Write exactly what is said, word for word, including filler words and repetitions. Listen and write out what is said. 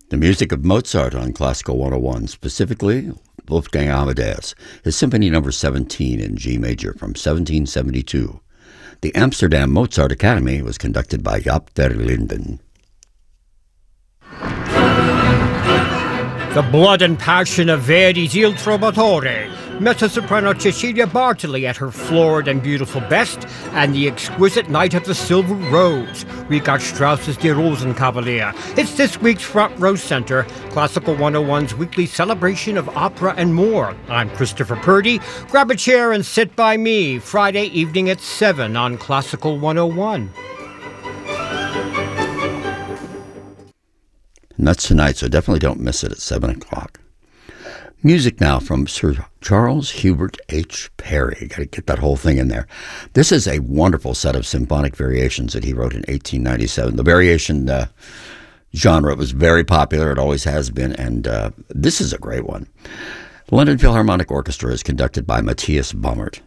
The music of Mozart on Classical one oh one, specifically Wolfgang Amadeus, his Symphony Number seventeen in G major from seventeen seventy-two. The Amsterdam Mozart Academy was conducted by Jaap der Linden. The blood and passion of Verdi's Il Trovatore, mezzo-soprano Cecilia Bartoli at her florid and beautiful best, and the exquisite Knight of the Silver Rose, Richard Strauss's Die Rosenkavalier. It's this week's Front Row Center, Classical one oh one's weekly celebration of opera and more. I'm Christopher Purdy. Grab a chair and sit by me, Friday evening at seven on Classical one oh one. And that's tonight, so definitely don't miss it at seven o'clock. Music now from Sir Charles Hubert H. Parry. Got to get that whole thing in there. This is a wonderful set of symphonic variations that he wrote in eighteen ninety-seven. The variation uh, genre was very popular. It always has been, and uh, this is a great one. The London Philharmonic Orchestra is conducted by Matthias Baumert.